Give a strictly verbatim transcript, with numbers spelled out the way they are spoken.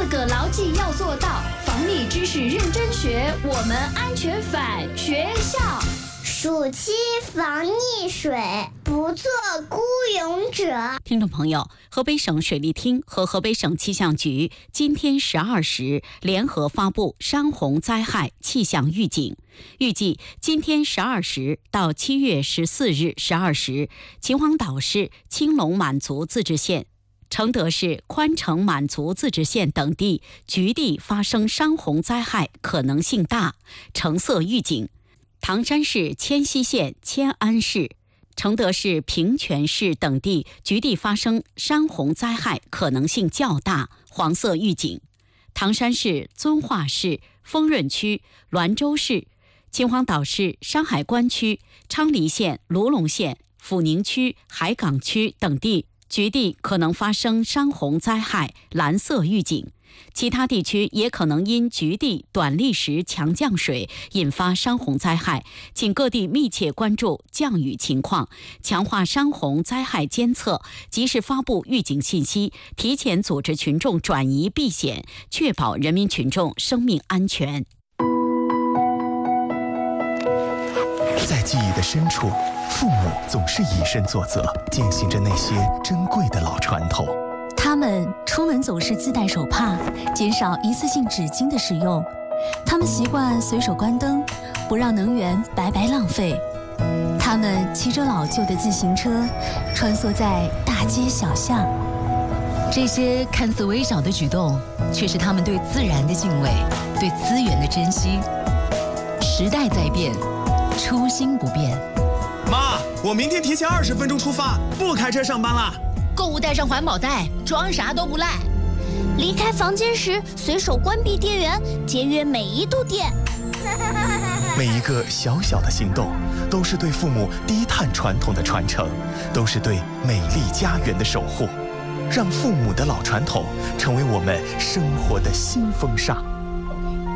四个牢记要做到，防溺知识认真学，我们安全返学校。 暑期防溺水，不做孤勇者。 听众朋友，河北省水利厅和河北省气象局今天十二时联合发布山洪灾害气象预警，预计今天十二时到七月十四日十二时，秦皇岛市青龙满族自治县、承德市宽城满族自治县等地局地发生山洪灾害可能性大，橙色预警。唐山市迁西县迁安市、承德市平泉市等地局地发生山洪灾害可能性较大，黄色预警。唐山市遵化市丰润区、滦州市、秦皇岛市山海关区、昌黎县、卢龙县、阜宁区、海港区等地局地可能发生山洪灾害，蓝色预警。其他地区也可能因局地短历时强降水引发山洪灾害，请各地密切关注降雨情况，强化山洪灾害监测，及时发布预警信息，提前组织群众转移避险，确保人民群众生命安全。 在记忆的深处，父母总是以身作则，践行着那些珍贵的老传统。 他们出门总是自带手帕，减少一次性纸巾的使用。他们习惯随手关灯，不让能源白白浪费。他们骑着老旧的自行车，穿梭在大街小巷。 这些看似微小的举动，却是他们对自然的敬畏，对资源的珍惜。时代在变，初心不变。 妈，我明天提前二十分钟出发，不开车上班了。 购物带上环保袋，装啥都不赖。 离开房间时，随手关闭电源，节约每一度电。 每一个小小的行动，都是对父母低碳传统的传承，都是对美丽家园的守护。让父母的老传统成为我们生活的新风尚。